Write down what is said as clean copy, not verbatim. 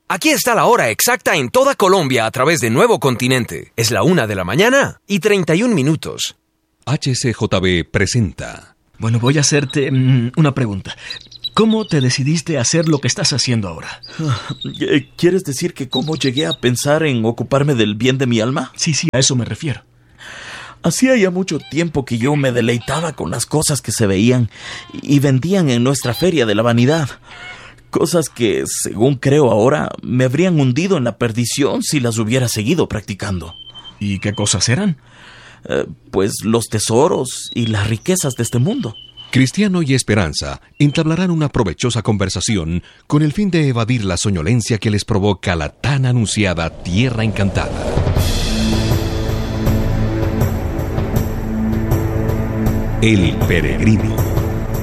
Aquí está la hora exacta en toda Colombia a través de Nuevo Continente. Es la 1:31 a.m. HCJB presenta. Bueno, voy a hacerte una pregunta. ¿Cómo te decidiste a hacer lo que estás haciendo ahora? ¿Quieres decir que cómo llegué a pensar en ocuparme del bien de mi alma? Sí, a eso me refiero. Hacía ya mucho tiempo que yo me deleitaba con las cosas que se veían y vendían en nuestra feria de la vanidad. Cosas que, según creo ahora, me habrían hundido en la perdición si las hubiera seguido practicando. ¿Y qué cosas eran? Pues los tesoros y las riquezas de este mundo. Cristiano y Esperanza entablarán una provechosa conversación con el fin de evadir la soñolencia que les provoca la tan anunciada Tierra Encantada. El Peregrino.